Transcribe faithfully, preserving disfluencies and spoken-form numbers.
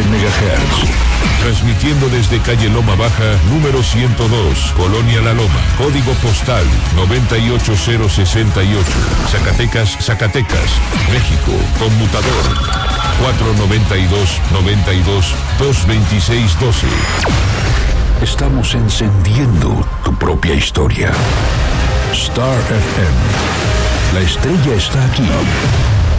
megahertz. Transmitiendo desde calle Loma Baja, número ciento dos, Colonia La Loma, código postal noventa y ocho cero sesenta y ocho, Zacatecas, Zacatecas, México, conmutador cuatro noventa y dos, noventa y dos, dos veintiséis doce. Estamos encendiendo tu propia historia. Star F M. La estrella está aquí.